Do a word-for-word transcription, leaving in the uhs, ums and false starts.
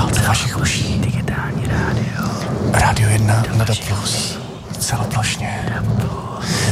dálce vašich uší. Digitální rádio. Rádio jedna na D plus. Celoplošně.